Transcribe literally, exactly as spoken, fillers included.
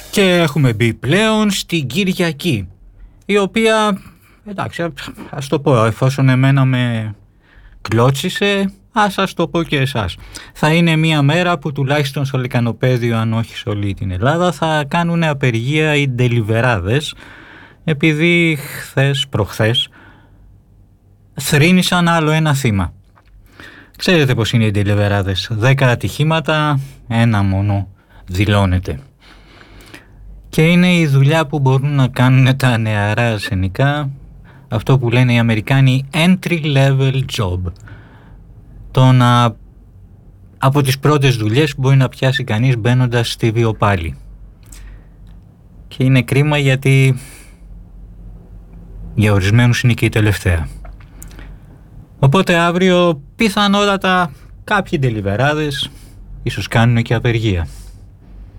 Και έχουμε μπει πλέον στην Κυριακή, η οποία, εντάξει, ας το πω, εφόσον εμένα με κλώτσισε, ας σας το πω και εσάς. Θα είναι μια μέρα που τουλάχιστον στο Λυκανοπαίδιο, αν όχι σε όλη την Ελλάδα, θα κάνουν απεργία οι ντελιβεράδες, επειδή χθες, προχθές, θρήνησαν άλλο ένα θύμα. Ξέρετε πως είναι οι ντελιβεράδες. Δέκα ατυχήματα, ένα μόνο δηλώνεται. Και είναι η δουλειά που μπορούν να κάνουν τα νεαρά αρσενικά, αυτό που λένε οι Αμερικάνοι entry level job. Το να, από τις πρώτες δουλειές που μπορεί να πιάσει κανείς μπαίνοντας στη βιοπάλη. Και είναι κρίμα, γιατί για ορισμένους είναι και η τελευταία. Οπότε αύριο πιθανότατα κάποιοι ντελιβεράδες ίσως κάνουν και απεργία.